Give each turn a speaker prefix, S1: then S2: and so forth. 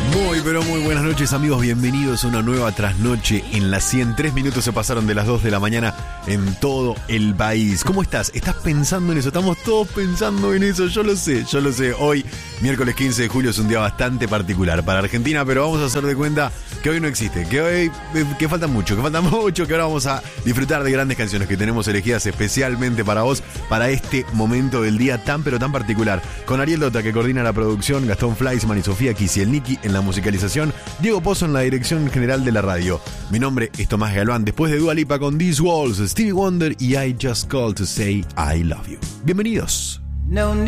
S1: Muy, pero muy buenas noches, amigos. Bienvenidos a una nueva trasnoche en la 100. 3 minutos se pasaron de las 2 de la mañana en todo el país. ¿Cómo estás? ¿Estás pensando en eso? Estamos todos pensando en eso. Yo lo sé. Hoy, miércoles 15 de julio, es un día bastante particular para Argentina, pero vamos a hacer de cuenta que hoy no existe, que falta mucho, que ahora vamos a disfrutar de grandes canciones que tenemos elegidas especialmente para vos, para este momento del día tan, pero tan particular. Con Ariel Dota, que coordina la producción, Gastón Fleischmann y Sofía Kisielniki en la musicalización, Diego Pozo en la dirección general de la radio. Mi nombre es Tomás Galván, después de Dua Lipa con These Walls, Stevie Wonder y I Just Called to Say I Love You. Bienvenidos.
S2: No